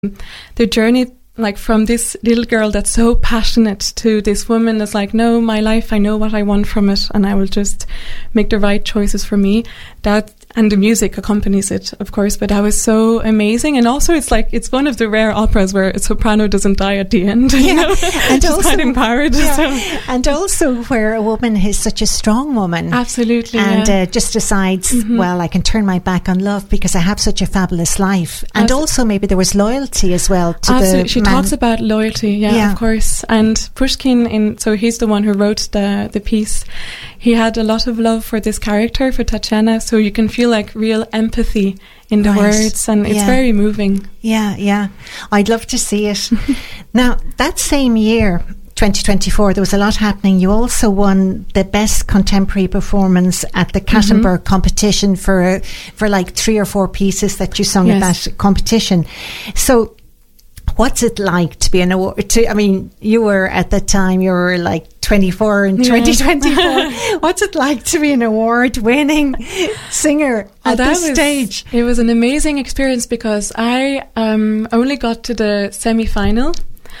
the journey, like from this little girl that's so passionate to this woman that's like, no, my life, I know what I want from it, and I will just make the right choices for me. That, and the music accompanies it, of course, but that was so amazing. And also it's like, it's one of the rare operas where a soprano doesn't die at the end, you know, and just also, quite empowered. Yeah. So. And also where a woman is such a strong woman. Absolutely. And just decides, well, I can turn my back on love because I have such a fabulous life. And also maybe there was loyalty as well to Absolutely. the She man. talks about loyalty, of course. And Pushkin, so he's the one who wrote the piece. He had a lot of love for this character, for Tatiana, so you can feel like real empathy in the words, and it's very moving. Yeah. I'd love to see it. Now, that same year, 2024, there was a lot happening. You also won the best contemporary performance at the Kattenberg competition for like 3 or 4 pieces that you sung at that competition. So, what's it like to be an award? I mean, you were at that time, you were like 24 in 2024. What's it like to be an award-winning singer at this stage? It was an amazing experience because I only got to the semi-final,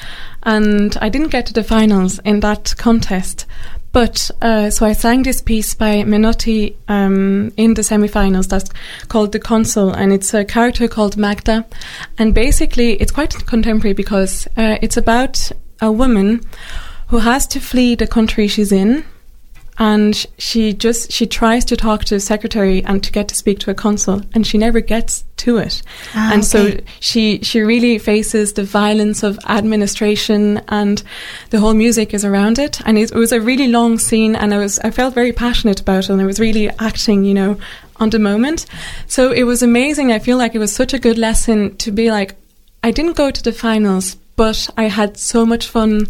and I didn't get to the finals in that contest. But so I sang this piece by Menotti in the semi-finals that's called The Consul, and it's a character called Magda. And basically it's quite contemporary because it's about a woman who has to flee the country she's in, and she tries to talk to the secretary and to get to speak to a consul, and she never gets to it. And so she really faces the violence of administration, and the whole music is around it. And it was a really long scene, and I felt very passionate about it, and I was really acting, you know, on the moment. So it was amazing. I feel like it was such a good lesson to be like, I didn't go to the finals, but I had so much fun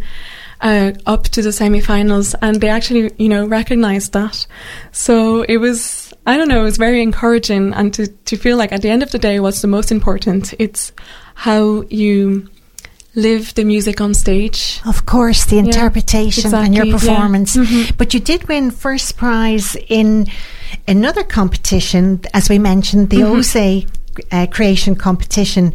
up to the semi-finals, and they actually, you know, recognized that. So it was, I don't know, it was very encouraging, and to feel like at the end of the day, what's the most important? It's how you live the music on stage. Of course, the interpretation and your performance. But you did win first prize in another competition, as we mentioned, the OSE creation competition.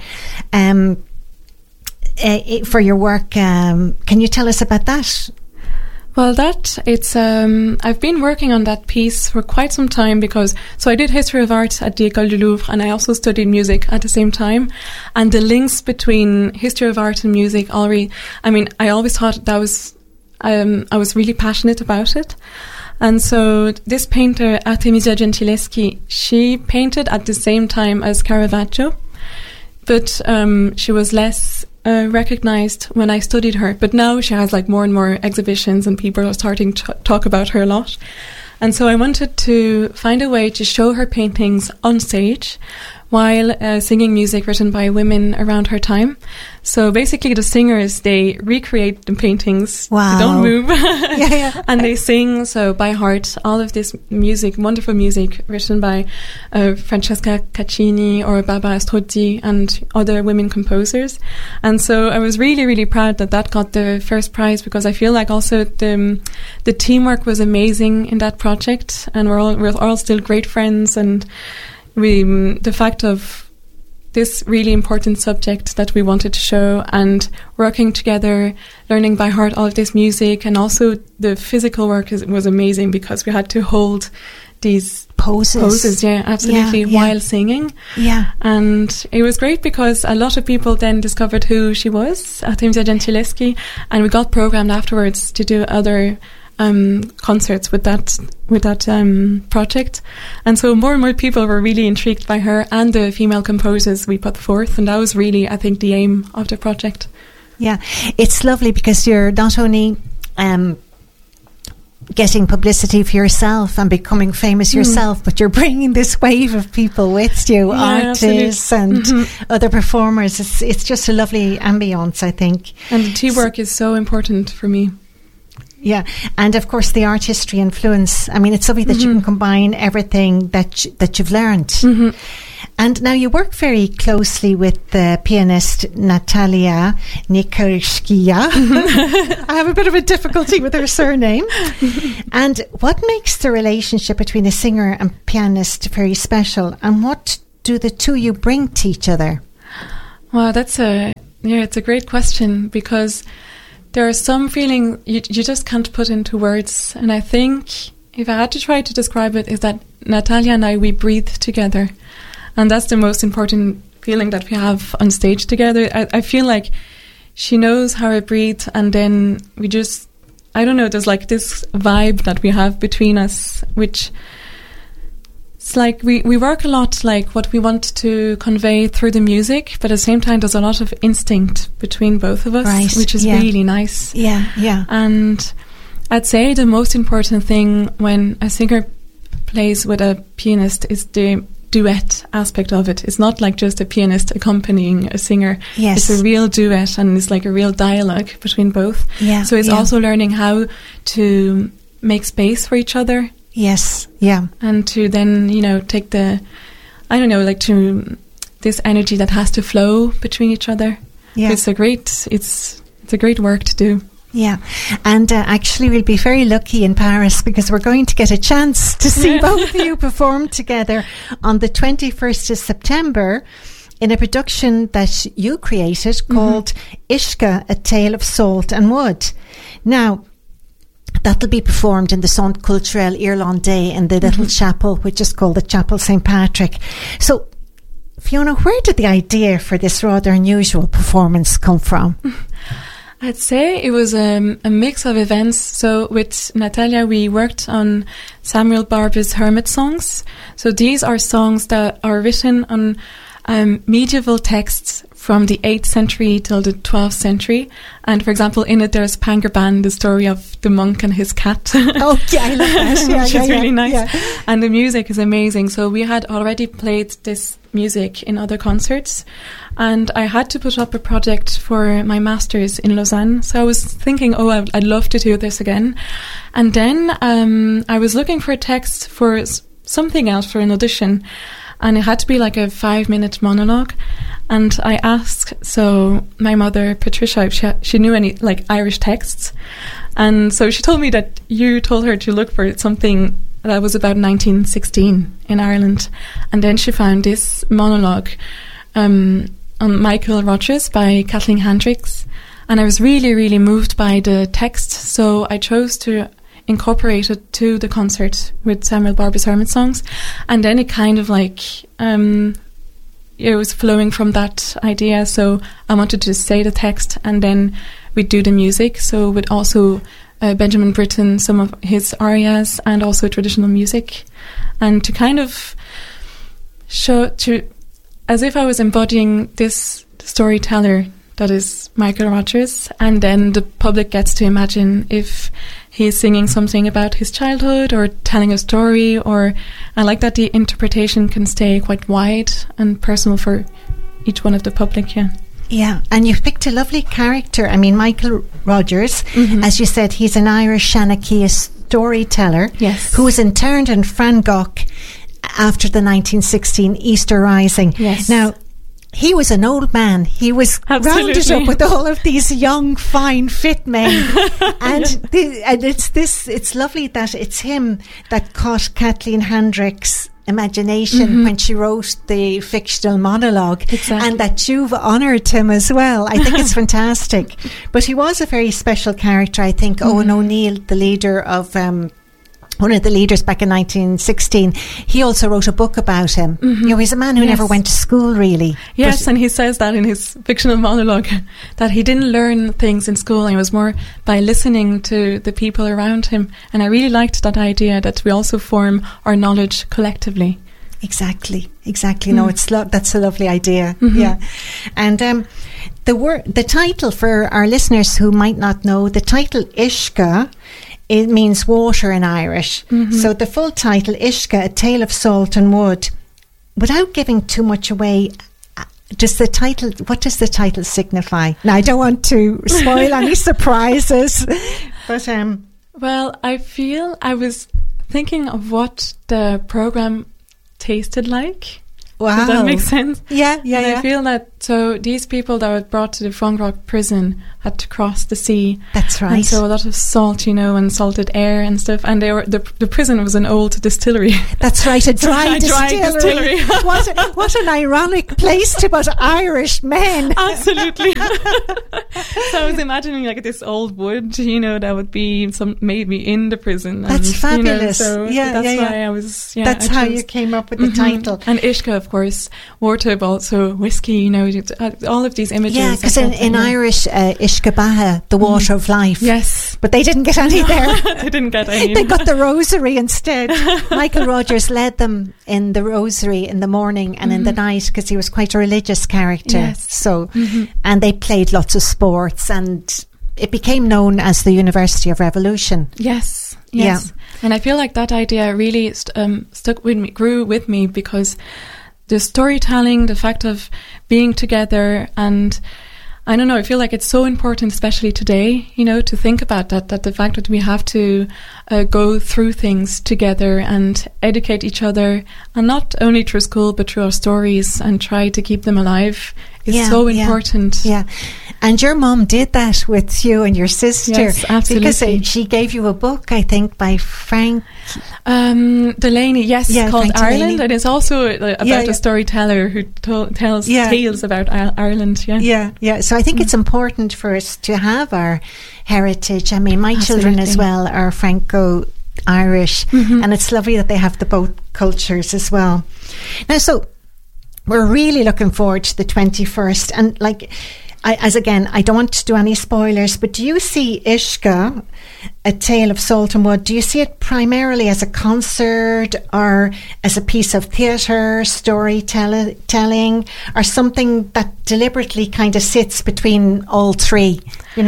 For your work, can you tell us about that? Well, I've been working on that piece for quite some time so I did history of art at the École du Louvre, and I also studied music at the same time. And the links between history of art and music I always thought that was, I was really passionate about it. And so this painter, Artemisia Gentileschi, she painted at the same time as Caravaggio, but she was less recognized when I studied her. But now she has like more and more exhibitions, and people are starting to talk about her a lot. And so I wanted to find a way to show her paintings on stage while singing music written by women around her time. So basically the singers, they recreate the paintings. Wow. They don't move. And they sing, so by heart, all of this music, wonderful music written by Francesca Caccini or Barbara Strozzi and other women composers. And so I was really, really proud that got the first prize, because I feel like also the teamwork was amazing in that project, and we're all still great friends, and the fact of this really important subject that we wanted to show, and working together, learning by heart all of this music, and also the physical work was amazing, because we had to hold these poses, while singing. Yeah. And it was great because a lot of people then discovered who she was, Artemisia Gentileschi, and we got programmed afterwards to do other concerts with that project. And so more and more people were really intrigued by her and the female composers we put forth, and that was really, I think, the aim of the project. Yeah, it's lovely because you're not only getting publicity for yourself and becoming famous yourself, but you're bringing this wave of people with you, artists and other performers. It's just a lovely ambience, I think. And the teamwork is so important for me. Yeah, and of course the art history influence. I mean, it's lovely that you can combine everything that you've learned. And now you work very closely with the pianist Natalia Nikolskaya. I have a bit of a difficulty with her surname. And what makes the relationship between a singer and pianist very special? And what do the two of you bring to each other? Wow, it's a great question, because there are some feelings you just can't put into words. And I think if I had to try to describe it, is that Natalia and I, we breathe together. And that's the most important feeling that we have on stage together. I feel like she knows how I breathe, and then we just, I don't know, there's like this vibe that we have between us, which it's like we work a lot like what we want to convey through the music, but at the same time there's a lot of instinct between both of us, right. which is really nice. Yeah. And I'd say the most important thing when a singer plays with a pianist is the duet aspect of it. It's not like just a pianist accompanying a singer. Yes. It's a real duet, and it's like a real dialogue between both. Yeah. So it's also learning how to make space for each other. Yes, yeah. And to then, take the, I don't know, like to this energy that has to flow between each other. Yeah. It's a great work to do. Yeah. And actually we'll be very lucky in Paris, because we're going to get a chance to see both of you perform together on the 21st of September in a production that you created called Uisce, A Tale of Salt and Wood. Now, that'll be performed in the Centre Culturel Irlandais in the little chapel, which is called the Chapel St. Patrick. So, Fiona, where did the idea for this rather unusual performance come from? I'd say it was a mix of events. So with Natalia, we worked on Samuel Barber's Hermit songs. So these are songs that are written on medieval texts from the 8th century till the 12th century. And for example, in it there's Pangerban, the story of the monk and his cat. Oh, yeah, I love that. Yeah, which is really nice. Yeah. And the music is amazing. So we had already played this music in other concerts. And I had to put up a project for my master's in Lausanne. So I was thinking, I'd love to do this again. And then I was looking for a text for something else for an audition. And it had to be like a 5-minute monologue. And I asked, so my mother, Patricia, if she knew any like Irish texts. And so she told me that you told her to look for something that was about 1916 in Ireland. And then she found this monologue on Michael Rogers by Kathleen Hendricks. And I was really, really moved by the text. So I chose to incorporate it to the concert with Samuel Barber's Hermit songs. And then it kind of like, it was flowing from that idea. So I wanted to say the text and then we'd do the music. So with also Benjamin Britten, some of his arias and also traditional music. And to kind of show as if I was embodying this storyteller that is Michael Rogers, and then the public gets to imagine if he's singing something about his childhood or telling a story, or I like that the interpretation can stay quite wide and personal for each one of the public, Yeah, and you've picked a lovely character. I mean, Michael Rogers, as you said, he's an Irish Shanachie storyteller who was interned in Frangach after the 1916 Easter Rising. Yes. Now, he was an old man. He was rounded up with all of these young, fine, fit men. and it's lovely that it's him that caught Kathleen Hendricks' imagination when she wrote the fictional monologue, and that you've honoured him as well. I think it's fantastic. But he was a very special character, I think. Owen O'Neill, the leader of one of the leaders back in 1916, he also wrote a book about him. You know, he's a man who never went to school, really. Yes, and he says that in his fictional monologue, that he didn't learn things in school, and it was more by listening to the people around him. And I really liked that idea that we also form our knowledge collectively. Exactly. No, that's a lovely idea. Yeah. And the title, for our listeners who might not know, the title Uisce, it means water in Irish. So the full title, Uisce, A Tale of Salt and Wood. Without giving too much away, what does the title signify? Now, I don't want to spoil any surprises, but well, I was thinking of what the program tasted like. Wow. Does that make sense? Yeah. I feel that So these people that were brought to the Front Rock prison had to cross the sea. That's right. And so a lot of salt, and salted air and stuff. And the prison was an old distillery. That's right, a dry distillery. What an ironic place to put Irish men. Absolutely. So I was imagining like this old wood, that would be maybe in the prison. That's fabulous. So that's why I was. Yeah, that's how you came up with the title. And Uisce, of course, water, but also whiskey. All of these images. Yeah, because in Irish, Uisce Beatha, the water of life. Yes, but they didn't get any there. They didn't get any. They got the rosary instead. Michael Rogers led them in the rosary in the morning and in the night because he was quite a religious character. Yes. So, and they played lots of sports, and it became known as the University of Revolution. Yes. Yeah. And I feel like that idea really stuck with me, grew with me, because the storytelling, the fact of being together, and I don't know, I feel like it's so important, especially today, to think about that the fact that we have to go through things together and educate each other, and not only through school, but through our stories, and try to keep them alive is so important. Yeah. And your mum did that with you and your sister. Yes, absolutely. Because she gave you a book, I think, by Frank Delaney, called Frank Ireland. Delaney. And it's also about a storyteller who tells tales about Ireland. Yeah. So I think it's important for us to have our heritage. I mean, my children as well are Franco-Irish, and it's lovely that they have the both cultures as well. Now, so we're really looking forward to the 21st, and I don't want to do any spoilers, but do you see Uisce, A Tale of Salt and Wood, do you see it primarily as a concert or as a piece of theatre, storytelling, or something that deliberately kind of sits between all three,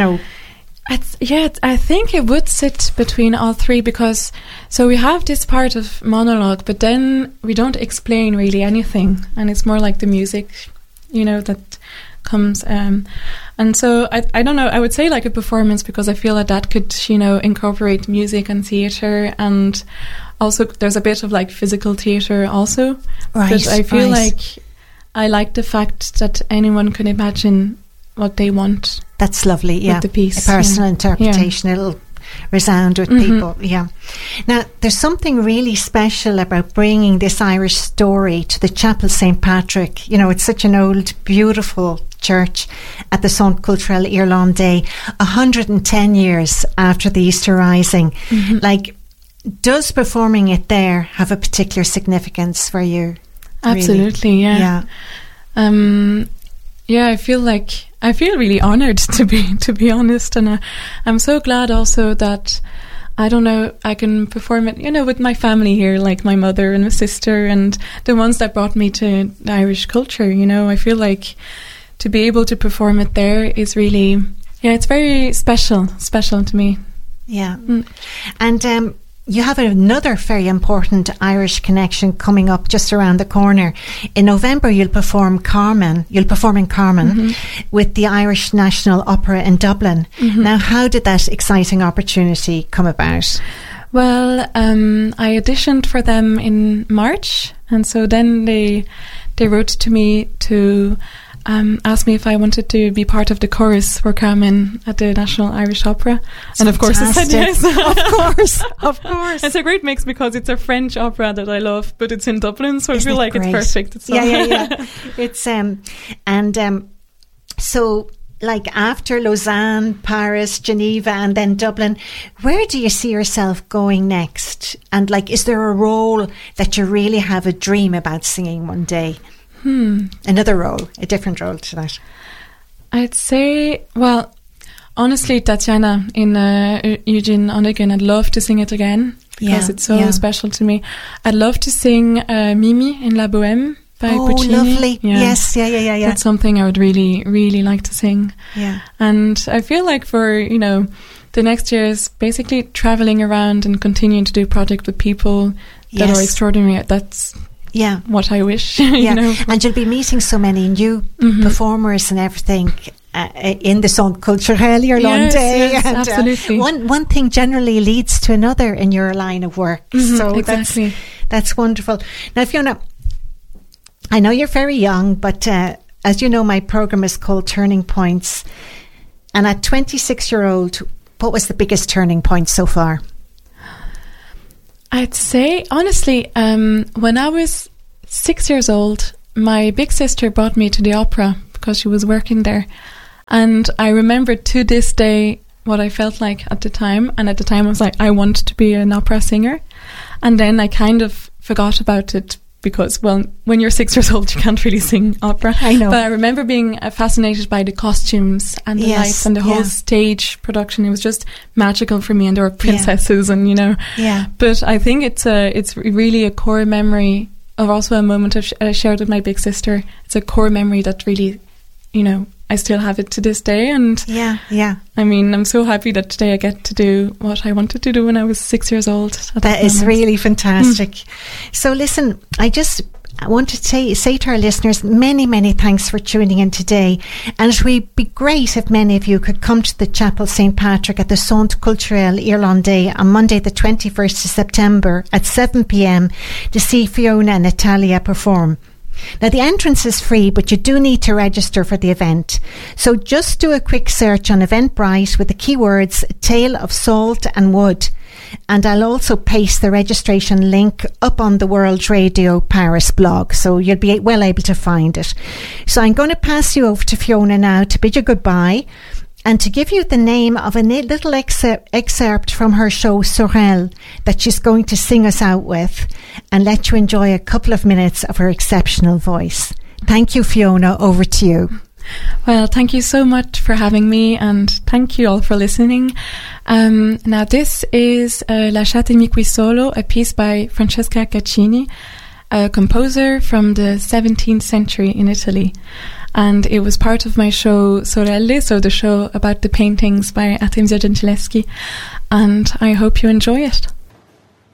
I think it would sit between all three, because so we have this part of monologue, but then we don't explain really anything, and it's more like the music, that comes, and so I don't know, I would say like a performance, because I feel that could incorporate music and theatre, and also there's a bit of like physical theatre also, but I feel like I like the fact that anyone can imagine what they want. That's lovely. Yeah, with the piece, a personal interpretation. It'll resound with people. Yeah. Now, there's something really special about bringing this Irish story to the Chapel St. Patrick. It's such an old, beautiful church at the Centre Culturel Irlandais, 110 years after the Easter Rising. Does performing it there have a particular significance for you? Absolutely, really? Yeah. I feel really honoured to be honest, and I'm so glad also that I can perform it, with my family here, like my mother and my sister and the ones that brought me to the Irish culture. I feel like to be able to perform it there is really, it's very special to me. Yeah, and you have another very important Irish connection coming up just around the corner. In November, you'll perform in Carmen with the Irish National Opera in Dublin. Now, how did that exciting opportunity come about? Well, I auditioned for them in March, and so then they wrote to me to asked me if I wanted to be part of the chorus for Carmen at the National Irish Opera. That's and of course I said yes. Of course. It's a great mix, because it's a French opera that I love, but it's in Dublin, so I feel like it's perfect. Yeah. It's so like after Lausanne, Paris, Geneva, and then Dublin, where do you see yourself going next? And is there a role that you really have a dream about singing one day? Another role, a different role to that. I'd say, well, honestly, Tatiana in Eugene Onegin, I'd love to sing it again, because it's so special to me. I'd love to sing Mimi in La Bohème by Puccini. Oh, lovely. Yeah. Yes, yeah. That's something I would really, really like to sing. Yeah. And I feel like for, the next year is basically travelling around and continuing to do projects with people that are extraordinary. That's what I wish. And you'll be meeting so many new performers and everything in the Centre Culturel Irlandais. Yes, absolutely. One thing generally leads to another in your line of work. So exactly. That's wonderful. Now, Fiona, I know you're very young, but as you know, my program is called Turning Points. And at 26-year-old, what was the biggest turning point so far? I'd say, honestly, when I was 6 years old, my big sister brought me to the opera because she was working there. And I remember to this day what I felt like at the time. And at the time I was like, I want to be an opera singer. And then I kind of forgot about it because, well, when you're 6 years old, you can't really sing opera. I know. But I remember being fascinated by the costumes and the lights and the whole stage production. It was just magical for me. And there were princesses and, you know. Yeah. But I think it's really a core memory of also a moment I shared with my big sister. It's a core memory that really, you know, I still have it to this day. And I mean, I'm so happy that today I get to do what I wanted to do when I was 6 years old. That is really fantastic. So listen, I want to say to our listeners, many, many thanks for tuning in today. And it would be great if many of you could come to the Chapel St. Patrick at the Centre Culturel Irlandais on Monday the 21st of September at 7 p.m. to see Fiona and Natalia perform. Now, the entrance is free, but you do need to register for the event. So just do a quick search on Eventbrite with the keywords Tale of Salt and Wood. And I'll also paste the registration link up on the World Radio Paris blog, so you'll be well able to find it. So I'm going to pass you over to Fiona now to bid you goodbye and to give you the name of a little excerpt from her show Sorel that she's going to sing us out with, and let you enjoy a couple of minutes of her exceptional voice. Thank you, Fiona. Over to you. Well, thank you so much for having me, and thank you all for listening. Now, this is Lasciatemi qui solo, a piece by Francesca Caccini, a composer from the 17th century in Italy. And it was part of my show Sorelle, so the show about the paintings by Artemisia Gentileschi. And I hope you enjoy it.